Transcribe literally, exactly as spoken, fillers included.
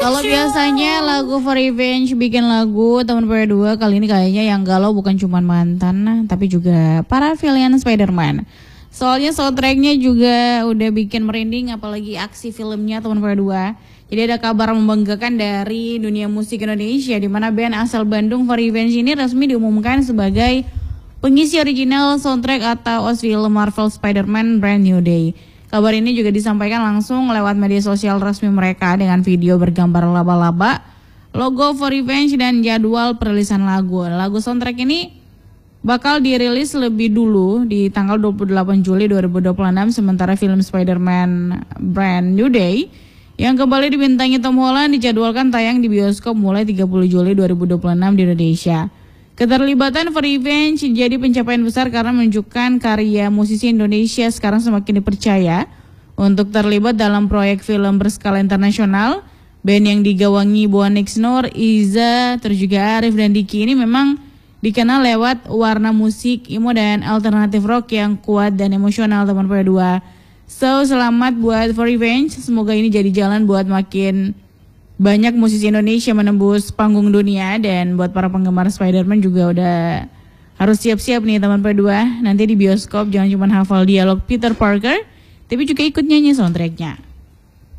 Kalau biasanya lagu For Revenge bikin lagu teman P dua, kali ini kayaknya yang galau bukan cuma mantan, nah, tapi juga para villain Spider-Man. Soalnya soundtracknya juga udah bikin merinding, apalagi aksi filmnya teman P dua. Jadi ada kabar membanggakan dari dunia musik Indonesia, di mana band asal Bandung For Revenge ini resmi diumumkan sebagai pengisi original soundtrack atau O S T film Marvel Spider-Man Brand New Day. Kabar ini juga disampaikan langsung lewat media sosial resmi mereka dengan video bergambar laba-laba, logo For Revenge, dan jadwal perilisan lagu. Lagu soundtrack ini bakal dirilis lebih dulu di tanggal dua puluh delapan Juli dua ribu dua puluh enam, sementara film Spider-Man Brand New Day yang kembali dibintangi Tom Holland dijadwalkan tayang di bioskop mulai tiga puluh Juli dua ribu dua puluh enam di Indonesia. Keterlibatan For Revenge jadi pencapaian besar karena menunjukkan karya musisi Indonesia sekarang semakin dipercaya untuk terlibat dalam proyek film berskala internasional. Band yang digawangi Bonex Nur, Iza, terus juga Arif dan Diki ini memang dikenal lewat warna musik emo dan alternatif rock yang kuat dan emosional teman P dua. So, selamat buat For Revenge, semoga ini jadi jalan buat makin banyak musisi Indonesia menembus panggung dunia, dan buat para penggemar Spider-Man juga udah harus siap-siap nih teman P dua. Nanti di bioskop jangan cuma hafal dialog Peter Parker, tapi juga ikut nyanyi soundtracknya.